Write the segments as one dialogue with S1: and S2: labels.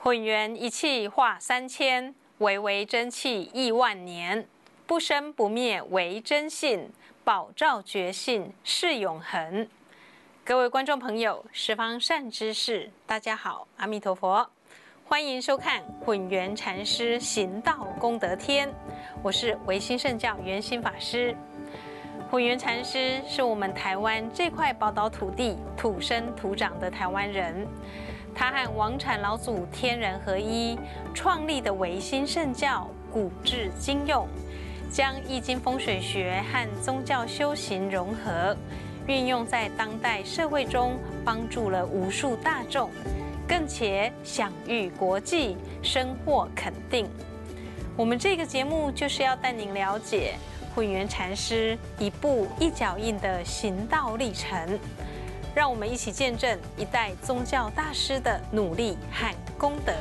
S1: 混元一气化3000，微微真气亿万年。不生不灭为真性，宝照觉性是永恒。各位观众朋友，十方善知识，大家好，阿弥陀佛，欢迎收看混元禅师行道功德天，我是唯心圣教圆心法师。混元禅师是我们台湾这块宝岛土地土生土长的台湾人，他和王禅老祖天人合一创立的唯心圣教，古至今用，将易经风水学和宗教修行融合，运用在当代社会中，帮助了无数大众，更且享誉国际，深获肯定。我们这个节目就是要带您了解混元禅师一步一脚印的行道历程，让我们一起见证一代宗教大师的努力和功德。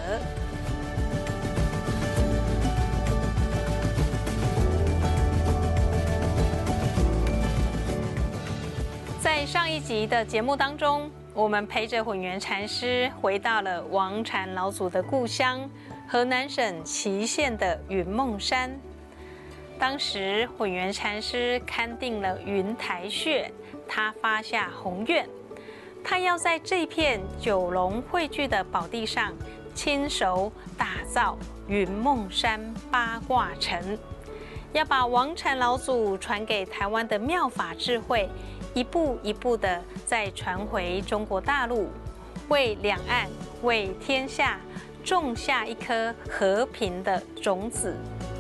S1: 在上一集的节目当中，我们陪着混元禅师回到了王禅老祖的故乡河南省淇县的云梦山。当时混元禅师勘定了云台穴，他发下宏愿，他要在这片九龙汇聚的宝地上亲手打造云梦山八卦城，要把王禅老祖传给台湾的妙法智慧一步一步的再传回中国大陆，为两岸为天下种下一颗和平的种子。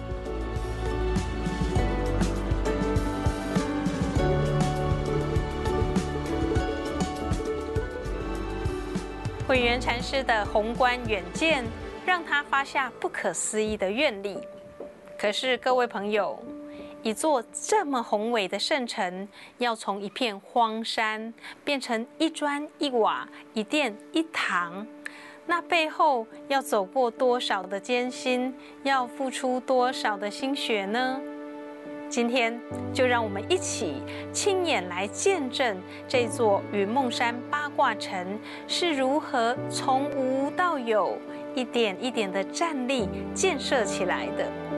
S1: 混元禅师的宏观远见，让他发下不可思议的愿力。可是各位朋友，一座这么宏伟的圣城，要从一片荒山变成一砖一瓦、一殿一堂，那背后要走过多少的艰辛，要付出多少的心血呢？今天就让我们一起亲眼来见证这座云梦山八卦城是如何从无到有，一点一点的站立建设起来的。